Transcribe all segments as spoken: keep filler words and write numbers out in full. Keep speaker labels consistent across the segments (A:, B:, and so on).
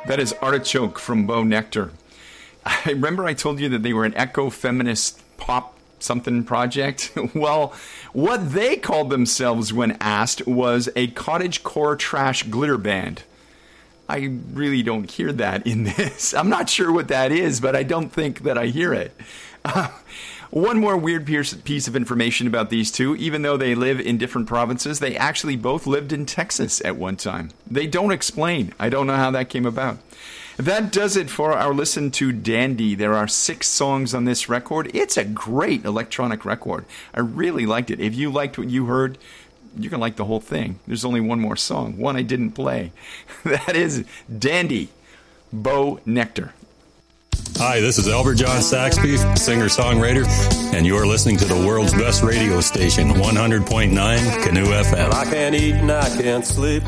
A: That is Artichoke from Bo Nectar. I remember I told you that they were an eco-feminist pop something project. Well, what they called themselves when asked was a cottagecore trash glitter band. I really don't hear that in this. I'm not sure what that is, but I don't think that I hear it. Uh, one more weird piece of information about these two. Even though they live in different provinces, they actually both lived in Texas at one time. They don't explain. I don't know how that came about. That does it for our listen to Dandy. There are six songs on this record. It's a great electronic record. I really liked it. If you liked what you heard, you're going to like the whole thing. There's only one more song, one I didn't play. That is Dandy, Bo Nectar.
B: Hi, this is Albert John Saxby, singer-songwriter, and you're listening to the world's best radio station, one hundred point nine Canoe F M.
C: I can't eat and I can't sleep.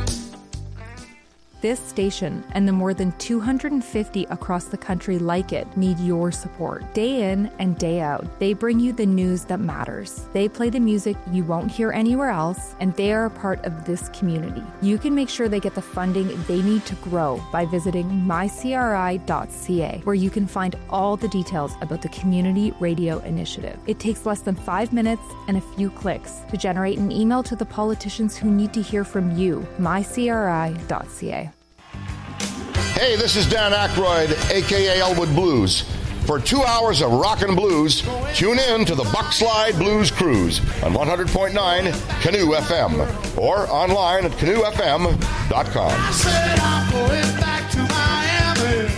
D: This station and the more than two hundred fifty across the country like it need your support. Day in and day out, they bring you the news that matters. They play the music you won't hear anywhere else, and they are a part of this community. You can make sure they get the funding they need to grow by visiting my c r i dot c a, where you can find all the details about the Community Radio Initiative. It takes less than five minutes and a few clicks to generate an email to the politicians who need to hear from you. my c r i dot c a.
E: Hey, this is Dan Aykroyd, a k a. Elwood Blues. For two hours of rock and blues, tune in to the Buckslide Blues Cruise on one hundred point nine Canoe F M or online at canoe f m dot com.
F: I said I'm going back to Miami.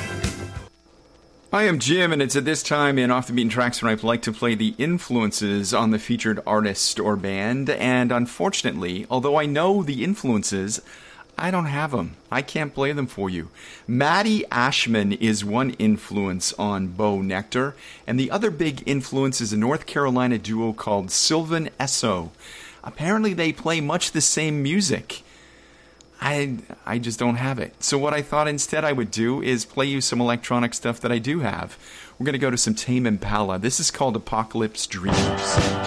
A: I am Jim, and it's at this time in Off the Beaten Tracks when I'd like to play the influences on the featured artist or band, and unfortunately, although I know the influences, I don't have them. I can't play them for you. Maddie Ashman is one influence on Bo Nectar, and the other big influence is a North Carolina duo called Sylvan Esso. Apparently they play much the same music. I I just don't have it. So what I thought instead I would do is play you some electronic stuff that I do have. We're going to go to some Tame Impala. This is called Apocalypse Dreams.